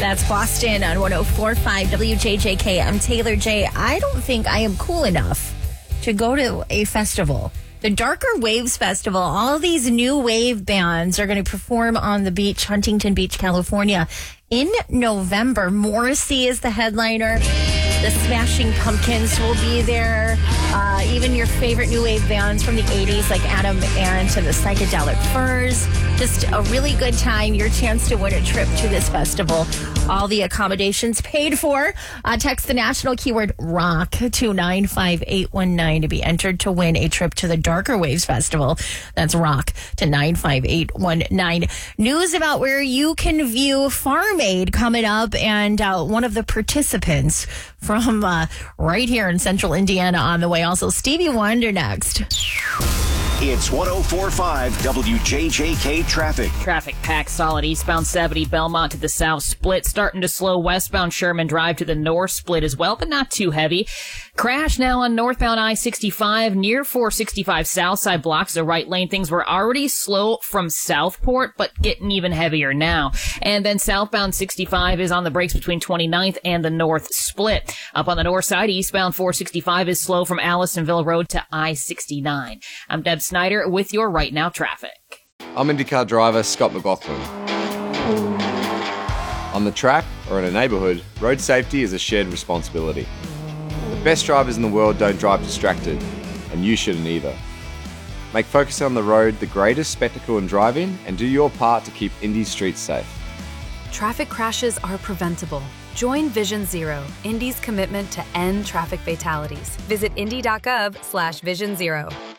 That's Boston on 104.5 WJJK. I'm Taylor J. I don't think I am cool enough to go to a festival. The Darker Waves Festival. All these new wave bands are going to perform on the beach, Huntington Beach, California, in November. Morrissey is the headliner. The Smashing Pumpkins will be there. Even your favorite new wave bands from the 80s like Adam Ant and the Psychedelic Furs. Just a really good time. Your chance to win a trip to this festival. All the accommodations paid for. Text the national keyword ROCK to 95819 to be entered to win a trip to the Darker Waves Festival. That's ROCK to 95819. News about where you can view Farm Aid coming up, and one of the participants from right here in central Indiana on the way. Also, Stevie Wonder next. It's 104.5 WJJK traffic. Traffic packed solid eastbound 70 Belmont to the south split. Starting to slow westbound Sherman Drive to the north split as well, but not too heavy. Crash now on northbound I-65 near 465 south side blocks the right lane. Things were already slow from Southport, but getting even heavier now. And then southbound 65 is on the brakes between 29th and the north split. Up on the north side, eastbound 465 is slow from Allisonville Road to I-69. I'm Deb Snyder with your Right Now traffic. I'm IndyCar driver Scott McLaughlin. On the track or in a neighbourhood, road safety is a shared responsibility. The best drivers in the world don't drive distracted, and you shouldn't either. Make focusing on the road the greatest spectacle in driving, and do your part to keep Indy's streets safe. Traffic crashes are preventable. Join Vision Zero, Indy's commitment to end traffic fatalities. Visit indy.gov/Vision Zero.